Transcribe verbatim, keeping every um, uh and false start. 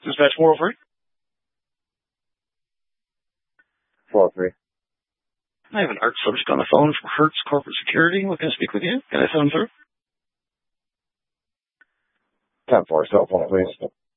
Dispatch four oh three. four oh three. I have an ARC subject on the phone from Hertz Corporate Security. Looking to speak with you. Can I send him through? ten four, cell phone, please.